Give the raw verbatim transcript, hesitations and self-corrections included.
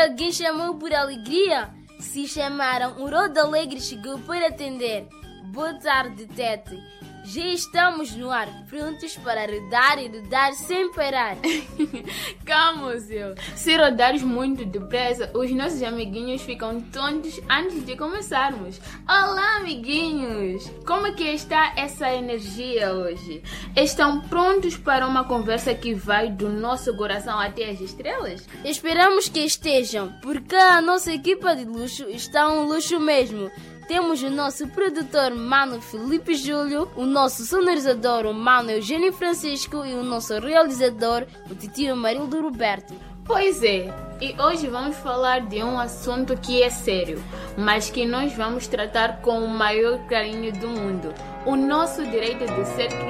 alguém chamou por alegria? Se chamaram, o Rodo Alegre chegou para atender. Boa tarde, Tete. Já estamos no ar, prontos para rodar e rodar sem parar. Calma, seu. Se rodares muito depressa, os nossos amiguinhos ficam tontos antes de começarmos. Olá, amiguinhos! Como é que está essa energia hoje? Estão prontos para uma conversa que vai do nosso coração até as estrelas? Esperamos que estejam, porque a nossa equipa de luxo está um luxo mesmo. Temos o nosso produtor, Mano Felipe Júlio, o nosso sonorizador, o Mano Eugênio Francisco e o nosso realizador, o titio Amarildo Roberto. Pois é, e hoje vamos falar de um assunto que é sério, mas que nós vamos tratar com o maior carinho do mundo. O nosso direito de ser